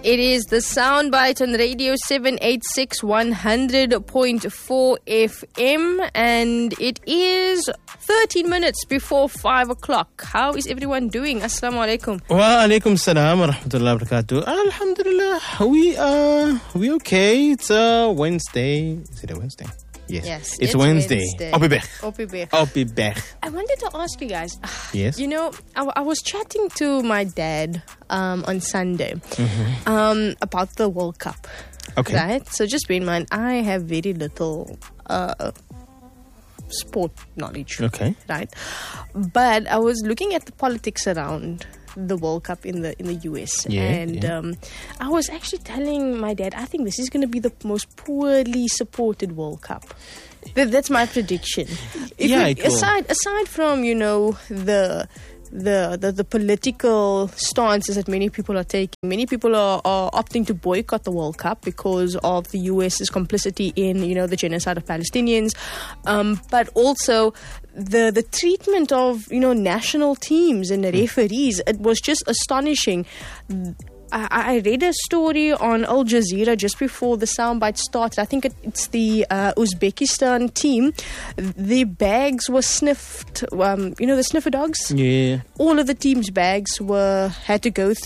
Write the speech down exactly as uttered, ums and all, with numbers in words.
It is the Soundbite on Radio seven eighty-six one hundred point four F M, and it is thirteen minutes before five o'clock. How is everyone doing? Assalamu alaikum. Wa alaikum salam wa rahmatullahi wa barakatuh. Alhamdulillah, we are we okay. It's a Wednesday. Is it a Wednesday? Yes, yes it's, it's Wednesday. Wednesday. Op je weg. Op je weg. Op je weg. I wanted to ask you guys. Yes. You know, I, I was chatting to my dad um, on Sunday Mm-hmm. um, about the World Cup. Okay. Right? So just bear in mind, I have very little uh, sport knowledge. Okay. Right? But I was looking at the politics around the World Cup in the in the U S, Yeah, and yeah. Um, I was actually telling my dad, I think this is going to be the most poorly supported World Cup. That, that's my prediction. If Yeah, we- it will. aside aside from you know the. The, the the political stances that many people are taking. Many people are, are opting to boycott the World Cup because of the U S's complicity in, you know, the genocide of Palestinians. Um, but also the the treatment of, you know, national teams and referees. It was just astonishing. I, I read a story on Al Jazeera just before the soundbite started. I think it, it's the uh, Uzbekistan team. The bags were sniffed. Um, you know the sniffer dogs. Yeah. All of the team's bags were had to go